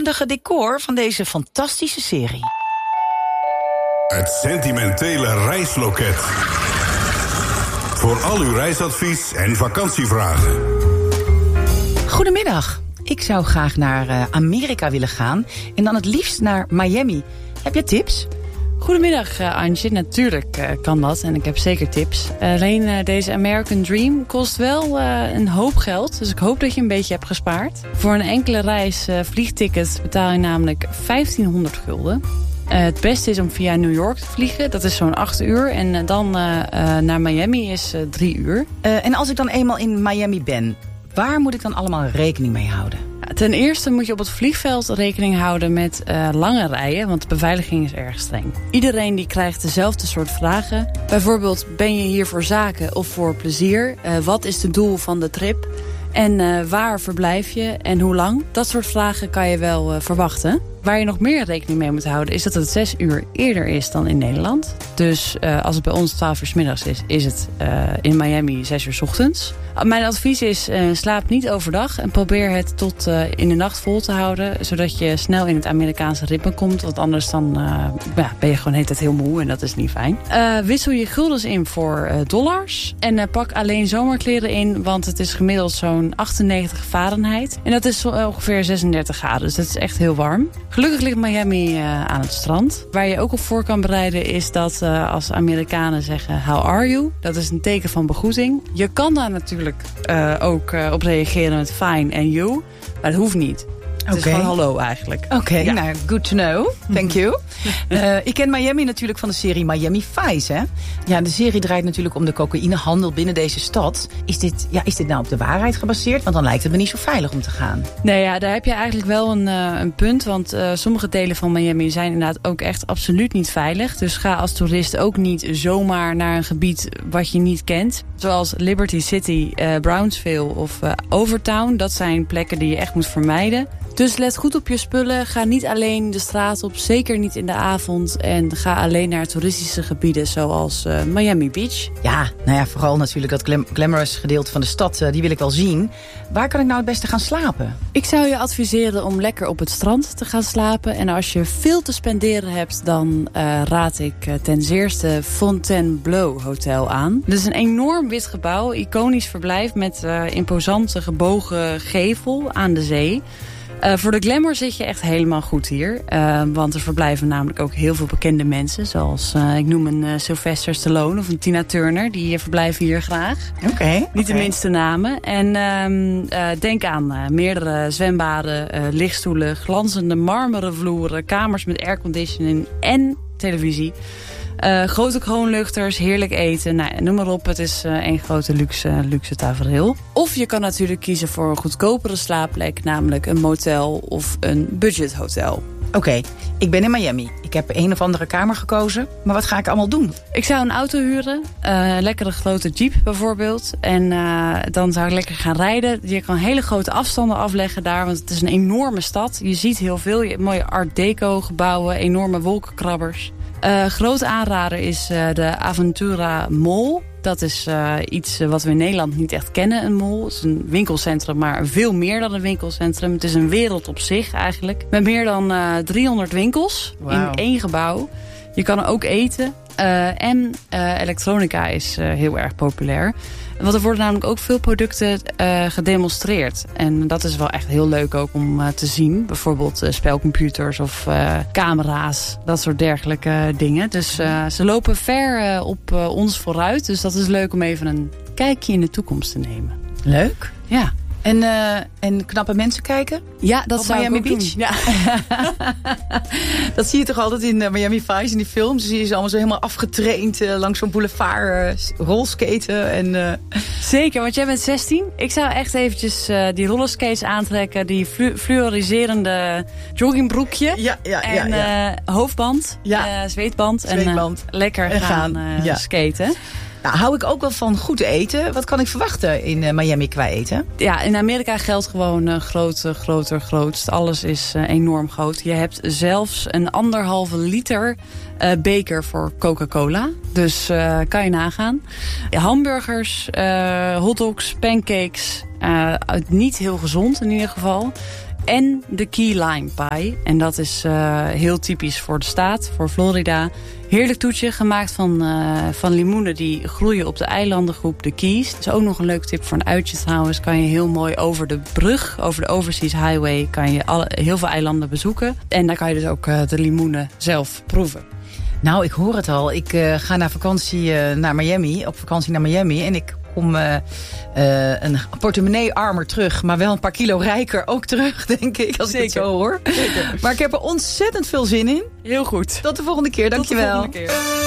levendige decor van deze fantastische serie. Het sentimentele reisloket. Voor al uw reisadvies en vakantievragen. Goedemiddag. Ik zou graag naar Amerika willen gaan. En dan het liefst naar Miami. Heb je tips? Goedemiddag Antje, natuurlijk kan dat en ik heb zeker tips. Alleen deze American Dream kost wel een hoop geld, dus ik hoop dat je een beetje hebt gespaard. Voor een enkele reis vliegticket betaal je namelijk 1500 gulden. Het beste is om via New York te vliegen, dat is zo'n 8 uur. En dan naar Miami is 3 uur. En als ik dan eenmaal in Miami ben, waar moet ik dan allemaal rekening mee houden? Ten eerste moet je op het vliegveld rekening houden met lange rijen, want de beveiliging is erg streng. Iedereen die krijgt dezelfde soort vragen. Bijvoorbeeld, ben je hier voor zaken of voor plezier? Wat is het doel van de trip? En waar verblijf je en hoe lang? Dat soort vragen kan je wel verwachten. Waar je nog meer rekening mee moet houden is dat het 6 uur eerder is dan in Nederland. Dus als het bij ons 12 uur 's middags is het in Miami 6 uur 's ochtends. Mijn advies is slaap niet overdag en probeer het tot in de nacht vol te houden. Zodat je snel in het Amerikaanse ritme komt. Want anders dan ben je gewoon de hele tijd heel moe en dat is niet fijn. Wissel je guldens in voor dollars. En pak alleen zomerkleren in, want het is gemiddeld zo'n 98 Fahrenheit. En dat is ongeveer 36 graden, dus dat is echt heel warm. Gelukkig ligt Miami aan het strand. Waar je ook op voor kan bereiden is dat als Amerikanen zeggen how are you? Dat is een teken van begroeting. Je kan daar natuurlijk ook op reageren met fine en you. Maar dat hoeft niet. Het is gewoon hallo eigenlijk. Oké, nou, good to know. Thank you. Ik ken Miami natuurlijk van de serie Miami Vice, hè? Ja, de serie draait natuurlijk om de cocaïnehandel binnen deze stad. Is dit nou op de waarheid gebaseerd? Want dan lijkt het me niet zo veilig om te gaan. Nee, ja, daar heb je eigenlijk wel een punt. Want sommige delen van Miami zijn inderdaad ook echt absoluut niet veilig. Dus ga als toerist ook niet zomaar naar een gebied wat je niet kent. Zoals Liberty City, Brownsville of Overtown. Dat zijn plekken die je echt moet vermijden. Dus let goed op je spullen. Ga niet alleen de straat op, zeker niet in de avond. En ga alleen naar toeristische gebieden zoals Miami Beach. Ja, nou ja, vooral natuurlijk dat glamorous gedeelte van de stad, die wil ik wel zien. Waar kan ik nou het beste gaan slapen? Ik zou je adviseren om lekker op het strand te gaan slapen. En als je veel te spenderen hebt, dan raad ik ten zeerste Fontainebleau Hotel aan. Het is een enorm wit gebouw, iconisch verblijf met imposante gebogen gevel aan de zee. Voor de glamour zit je echt helemaal goed hier. Want er verblijven namelijk ook heel veel bekende mensen. Zoals, ik noem een Sylvester Stallone of een Tina Turner. Die verblijven hier graag. Oké. Niet de minste namen. En denk aan meerdere zwembaden, lichtstoelen, glanzende marmeren vloeren, kamers met airconditioning en televisie. Grote kroonluchters, heerlijk eten. Nou, noem maar op, het is één grote luxe tafereel. Of je kan natuurlijk kiezen voor een goedkopere slaapplek, namelijk een motel of een budgethotel. Oké, ik ben in Miami. Ik heb een of andere kamer gekozen. Maar wat ga ik allemaal doen? Ik zou een auto huren. Een lekkere grote jeep bijvoorbeeld. En dan zou ik lekker gaan rijden. Je kan hele grote afstanden afleggen daar. Want het is een enorme stad. Je ziet heel veel. Je hebt mooie art deco gebouwen. Enorme wolkenkrabbers. Grote aanrader is de Aventura Mall. Dat is iets wat we in Nederland niet echt kennen, een mall. Het is een winkelcentrum, maar veel meer dan een winkelcentrum. Het is een wereld op zich eigenlijk. Met meer dan 300 winkels in één gebouw. Je kan er ook eten. En elektronica is heel erg populair. Want er worden namelijk ook veel producten gedemonstreerd. En dat is wel echt heel leuk ook om te zien. Bijvoorbeeld spelcomputers of camera's. Dat soort dergelijke dingen. Dus ze lopen ver op ons vooruit. Dus dat is leuk om even een kijkje in de toekomst te nemen. Leuk. Ja. En knappe mensen kijken? Ja, dat op zou Miami ik ook Beach? doen. Ja. Dat zie je toch altijd in Miami Vice, in die films. Zie je ze allemaal zo helemaal afgetraind langs zo'n boulevard rolskaten. En, Zeker, want jij bent 16. Ik zou echt eventjes die rollerskates aantrekken. Die fluoriserende joggingbroekje. Ja. Hoofdband. Zweetband. En lekker gaan skaten. Nou, hou ik ook wel van goed eten. Wat kan ik verwachten in Miami qua eten? Ja, in Amerika geldt gewoon grootst. Alles is enorm groot. Je hebt zelfs een 1,5 liter beker voor Coca-Cola. Dus kan je nagaan. Hamburgers, hotdogs, pancakes. Niet heel gezond in ieder geval. En de Key Lime Pie. En dat is heel typisch voor de staat, voor Florida. Heerlijk toetje, gemaakt van limoenen die groeien op de eilandengroep de Keys. Dat is ook nog een leuk tip voor een uitje trouwens. Kan je heel mooi over de brug, over de Overseas Highway, kan je heel veel eilanden bezoeken. En daar kan je dus ook de limoenen zelf proeven. Nou, ik hoor het al. Ik ga naar vakantie naar Miami, op vakantie naar Miami. En ik kom een portemonnee armer terug, maar wel een paar kilo rijker ook terug, denk ik, als ik het zo hoor. Zeker. Maar ik heb er ontzettend veel zin in. Heel goed. Tot de volgende keer, dankjewel. Tot de volgende keer.